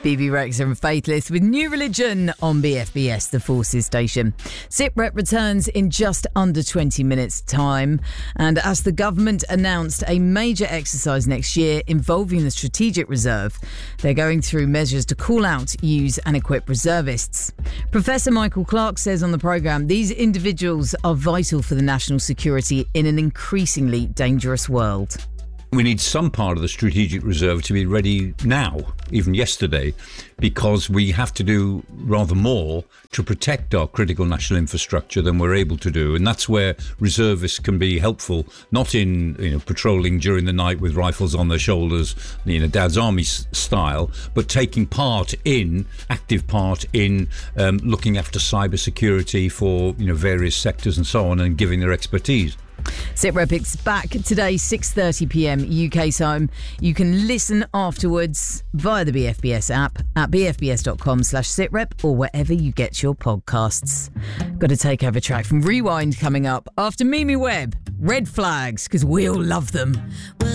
BB Rexa and Faithless with New Religion on BFBS, the Forces station. SITREP returns in just under 20 minutes' time. And as the government announced a major exercise next year involving the Strategic Reserve, they're going through measures to call out, use and equip reservists. Professor Michael Clark says on the programme, these individuals are vital for the national security in an increasingly dangerous world. We need some part of the Strategic Reserve to be ready now, even yesterday, because we have to do rather more to protect our critical national infrastructure than we're able to do. And that's where reservists can be helpful, not in patrolling during the night with rifles on their shoulders, Dad's Army style, but taking active part in looking after cybersecurity for various sectors and so on, and giving their expertise. SITREP is back today, 6:30pm UK time. You can listen afterwards via the BFBS app at bfbs.com/SITREP or wherever you get your podcasts. Got a takeover track from Rewind coming up after Mimi Webb. Red Flags, because we all love them.